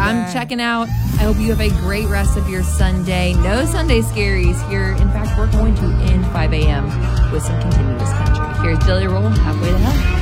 I'm checking out. I hope you have a great rest of your Sunday. No Sunday scaries here. In fact, we're going to end 5 a.m. with some continuous country. Here's Jelly Roll, Halfway to Hell.